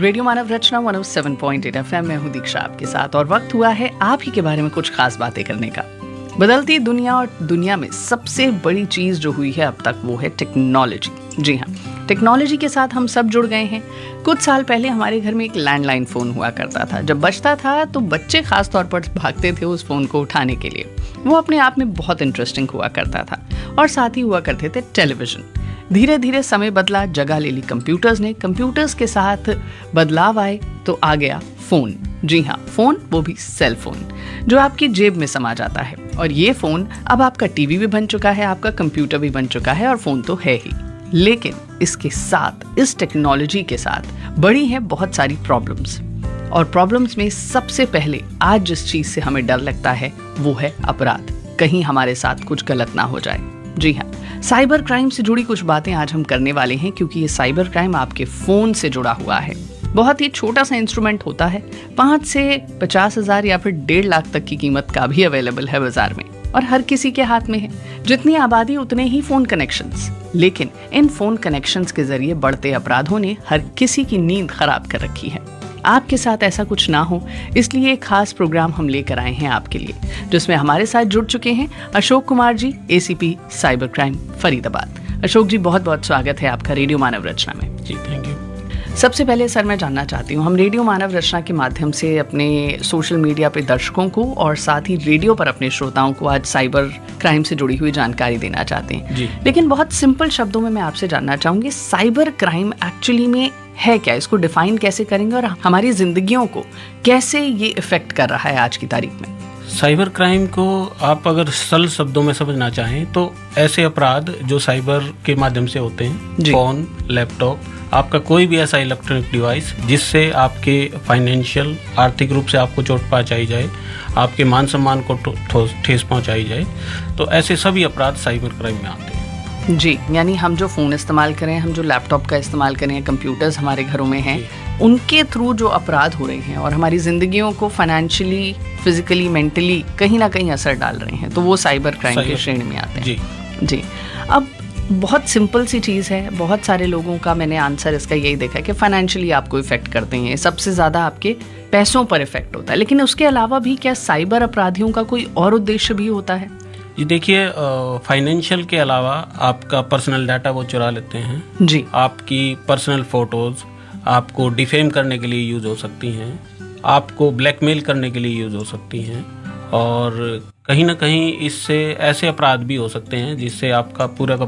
Radio मानव रचना 107.8 FM में हूँ दीक्षा आपके साथ और वक्त हुआ है आप ही के बारे में कुछ खास बातें करने का। बदलती दुनिया और दुनिया में सबसे बड़ी चीज़ जो हुई है अब तक वो है टेक्नोलॉजी। जी हाँ, टेक्नोलॉजी के साथ हम सब जुड़ गए हैं। कुछ साल पहले हमारे घर में एक लैंडलाइन फ़ोन हुआ करता था। जब बजता था तो बच्चे खास तौर पर भागते थे उस फ़ोन को उठाने के लिए। वो अपने आप में बहुत इंटरेस्टिंग हुआ करता था। और साथ ही हुआ करते थे टेलीविज़न। धीरे धीरे समय बदला, जगह ले ली कंप्यूटर्स ने। कंप्यूटर्स के साथ बदलाव आए तो आ गया फ़ोन। जी हाँ, फ़ोन, वो भी सेल फ़ोन जो आपकी जेब में समा जाता है। और ये फ़ोन अब आपका टीवी भी बन चुका है, आपका कंप्यूटर भी बन चुका है और फ़ोन तो है ही। लेकिन इसके साथ, इस टेक्नोलॉजी के साथ बड़ी हैं बहुत सारी प्रॉब्लम्स। और प्रॉब्लम्स में सबसे पहले आज जिस चीज़ से हमें डर लगता है वो है अपराध। कहीं हमारे साथ कुछ गलत ना हो जाए। जी हाँ, साइबर क्राइम से जुड़ी कुछ बातें आज हम करने वाले हैं क्योंकि ये साइबर क्राइम आपके फ़ोन से जुड़ा हुआ है। बहुत ही छोटा सा इंस्ट्रूमेंट होता है, 5 से 50 हज़ार या फिर 1.5 लाख तक की कीमत का भी अवेलेबल है बाजार में और हर किसी के हाथ में है। जितनी आबादी उतने ही फ़ोन कनेक्शंस। लेकिन इन फ़ोन कनेक्शंस के जरिए बढ़ते अपराधों ने हर किसी की नींद खराब कर रखी है। आपके साथ ऐसा कुछ ना हो इसलिए एक खास प्रोग्राम हम लेकर आए हैं आपके लिए, जिसमें हमारे साथ जुड़ चुके हैं Ashok Kumar ji, ACP cyber crime Faridabad. Ashok जी, बहुत बहुत स्वागत है आपका रेडियो मानव रचना में। जी, थैंक यू। सबसे पहले सर मैं जानना चाहती हूँ, हम रेडियो मानव रचना के माध्यम से अपने सोशल मीडिया पे दर्शकों को और साथ ही रेडियो पर अपने श्रोताओं को आज साइबर क्राइम से जुड़ी हुई जानकारी देना चाहते हैं। जी। लेकिन बहुत सिंपल शब्दों में मैं आपसे जानना चाहूँगी, साइबर क्राइम एक्चुअली में है क्या? इसको डिफाइन कैसे करेंगे और हमारी जिंदगियों को कैसे ये इफेक्ट कर रहा है आज की तारीख में? साइबर क्राइम को आप अगर सरल शब्दों में समझना चाहें तो ऐसे अपराध जो साइबर के माध्यम से होते हैं, फोन, लैपटॉप, आपका कोई भी ऐसा इलेक्ट्रॉनिक डिवाइस जिससे आपके फाइनेंशियल, आर्थिक रूप से आपको चोट पहुंचाई जाए, आपके मान सम्मान को ठेस पहुंचाई जाए, तो ऐसे सभी अपराध साइबर क्राइम में आते हैं। जी, यानी हम जो फ़ोन इस्तेमाल करें, हम जो लैपटॉप का इस्तेमाल करें, कंप्यूटर्स हमारे घरों में हैं, उनके थ्रू जो अपराध हो रहे हैं और हमारी ज़िंदगियों को फाइनेंशियली, फिजिकली, मेंटली कहीं ना कहीं असर डाल रहे हैं, तो वो साइबर क्राइम की श्रेणी में आते हैं। जी। अब बहुत सिंपल सी चीज़ है, बहुत सारे लोगों का मैंने आंसर इसका यही देखा है कि फाइनेंशियली आपको इफ़ेक्ट करते हैं, सबसे ज़्यादा आपके पैसों पर इफ़ेक्ट होता है। लेकिन उसके अलावा भी क्या साइबर अपराधियों का कोई और उद्देश्य भी होता है? जी देखिए, फाइनेंशियल के अलावा आपका पर्सनल डाटा वो चुरा लेते हैं। जी। आपकी पर्सनल फोटोज़ आपको डिफेम करने के लिए यूज़ हो सकती हैं, आपको ब्लैकमेल करने के लिए यूज़ हो सकती हैं और कहीं ना कहीं इससे ऐसे अपराध भी हो सकते हैं जिससे आपका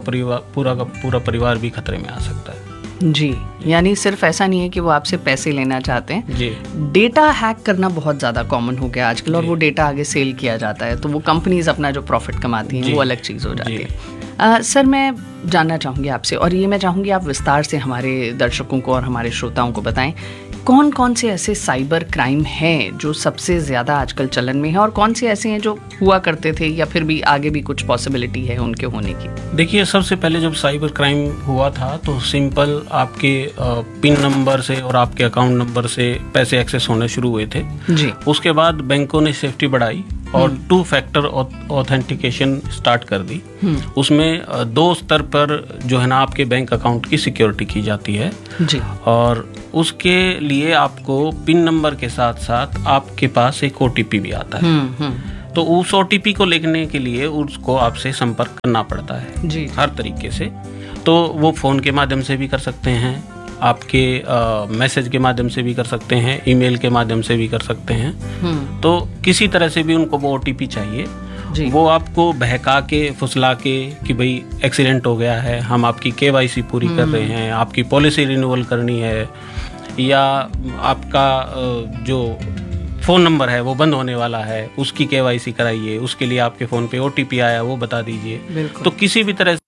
पूरा परिवार भी खतरे में आ सकता है। जी, यानी सिर्फ ऐसा नहीं है कि वो आपसे पैसे लेना चाहते हैं। जी। डेटा हैक करना बहुत ज़्यादा कॉमन हो गया आजकल और वो डेटा आगे सेल किया जाता है, तो वो कंपनीज अपना जो प्रॉफिट कमाती हैं वो अलग चीज़ हो जाती है। सर मैं जानना चाहूँगी आपसे, और ये मैं चाहूँगी आप विस्तार से हमारे दर्शकों को और हमारे श्रोताओं को बताएं, कौन कौन से ऐसे साइबर क्राइम हैं जो सबसे ज़्यादा आजकल चलन में है और कौन से ऐसे हैं जो हुआ करते थे या फिर भी आगे भी कुछ पॉसिबिलिटी है उनके होने की? देखिए, सबसे पहले जब साइबर क्राइम हुआ था तो सिंपल आपके पिन नंबर से और आपके अकाउंट नंबर से पैसे एक्सेस होने शुरू हुए थे। जी। उसके बाद बैंकों ने सेफ्टी बढ़ाई और 2 फैक्टर ऑथेंटिकेशन स्टार्ट कर दी। उसमें 2 स्तर पर जो है ना आपके बैंक अकाउंट की सिक्योरिटी की जाती है। जी। और उसके लिए आपको पिन नंबर के साथ साथ आपके पास एक OTP भी आता है। तो उस OTP को लेने के लिए उसको आपसे संपर्क करना पड़ता है। जी। हर तरीके से। तो वो फ़ोन के माध्यम से भी कर सकते हैं, आपके मैसेज के माध्यम से भी कर सकते हैं, ईमेल के माध्यम से भी कर सकते हैं। तो किसी तरह से भी उनको वो OTP चाहिए। जी। वो आपको बहका के, फुसला के कि भाई एक्सीडेंट हो गया है, हम आपकी KYC पूरी कर रहे हैं, आपकी पॉलिसी रिन्यूअल करनी है, या आपका जो फ़ोन नंबर है वो बंद होने वाला है, उसकी KYC कराइए, उसके लिए आपके फ़ोन पे OTP आया वो बता दीजिए। तो किसी भी तरह